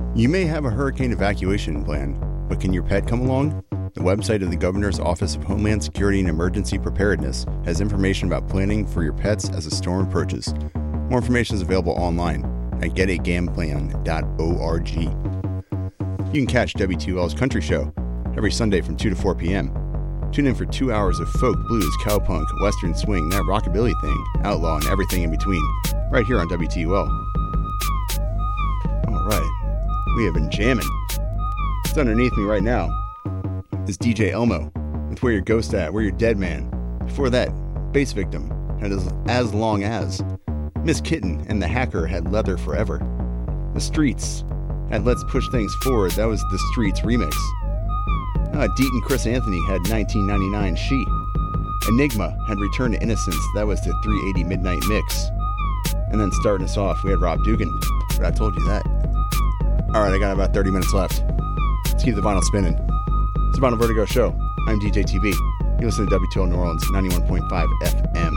You may have a hurricane evacuation plan, but can your pet come along? The website of the Governor's Office of Homeland Security and Emergency Preparedness has information about planning for your pets as a storm approaches. More information is available online at getagameplan.org. You can catch WTOL's Country Show every Sunday from 2 to 4 p.m. Tune in for 2 hours of folk, blues, cowpunk, western swing, that rockabilly thing, outlaw, and everything in between, right here on WTOL. All right. We have been jamming. It's underneath me right now is DJ Elmo with Where Your Ghost At, Where Your Dead Man. Before that, Bass Victim had As Long As. Miss Kitten and the Hacker had Leather Forever. The Streets had Let's Push Things Forward. That was the Streets remix. Deaton Chris Anthony had 1999 She. Enigma had Return to Innocence. That was the 380 Midnight Mix. And then starting us off, we had Rob Dugan. But I told you that. All right, I got about 30 minutes left. Let's keep the vinyl spinning. It's the Vinyl Vertigo Show. I'm DJ TB. You listen to WTOL New Orleans 91.5 FM.